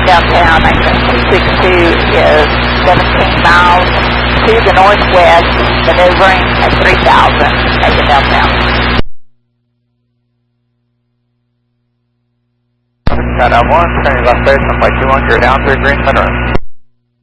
making downtown. Exit 262 is 17 miles to the northwest, maneuvering at 3,000, making downtown. Skydive 1, turning left base, runway 21, you're down 3 green, center.